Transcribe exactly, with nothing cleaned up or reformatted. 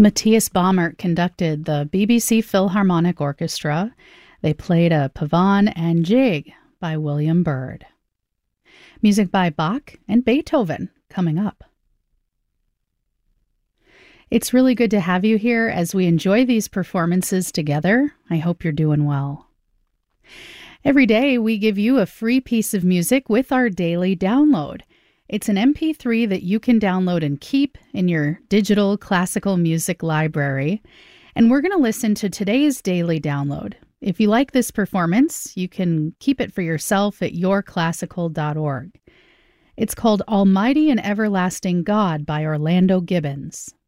Matthias Baumert conducted the B B C Philharmonic Orchestra. They played a Pavane and Jig by William Byrd. Music by Bach and Beethoven coming up. It's really good to have you here as we enjoy these performances together. I hope you're doing well. Every day we give you a free piece of music with our daily download. It's an M P three that you can download and keep in your digital classical music library. And we're going to listen to today's daily download. If you like this performance, you can keep it for yourself at your classical dot org. It's called Almighty and Everlasting God by Orlando Gibbons.